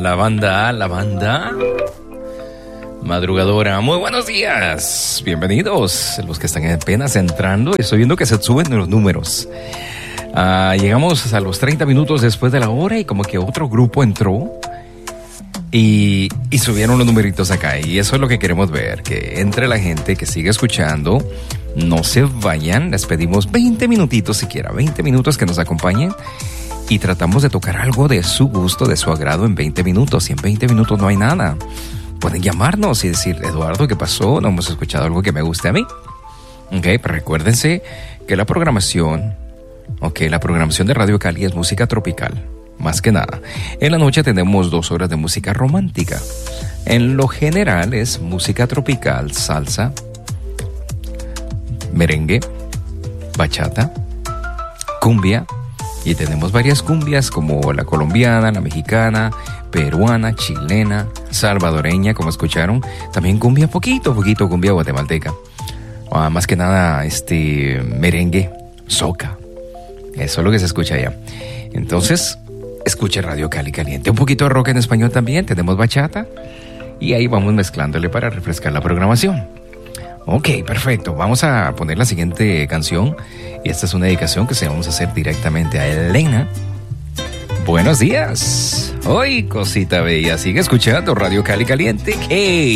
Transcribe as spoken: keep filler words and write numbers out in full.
la banda, la banda madrugadora. Muy buenos días, bienvenidos los que están apenas entrando. Estoy viendo que se suben los números. Uh, llegamos a los treinta minutos después de la hora y como que otro grupo entró y, y subieron los numeritos acá. Y eso es lo que queremos ver, que entre la gente, que siga escuchando. No se vayan, les pedimos veinte minutitos siquiera, veinte minutos que nos acompañen y tratamos de tocar algo de su gusto, de su agrado en veinte minutos. Y en veinte minutos no hay nada. Pueden llamarnos y decir, Eduardo, ¿qué pasó? No hemos escuchado algo que me guste a mí. Ok, pero recuérdense que la programación, ok, la programación de Radio Cali es música tropical, más que nada. En la noche tenemos dos horas de música romántica. En lo general es música tropical, salsa, merengue, bachata, cumbia, y tenemos varias cumbias como la colombiana, la mexicana, peruana, chilena, salvadoreña, como escucharon. También cumbia, poquito, poquito cumbia guatemalteca. Ah, más que nada, este, merengue, soca. Eso es lo que se escucha allá. Entonces, escuche Radio Cali Caliente. Un poquito de rock en español también, tenemos bachata. Y ahí vamos mezclándole para refrescar la programación. Ok, perfecto. Vamos a poner la siguiente canción. Y esta es una dedicación que se vamos a hacer directamente a Elena. Buenos días. Hoy, cosita bella, sigue escuchando Radio Cali Caliente. Hey.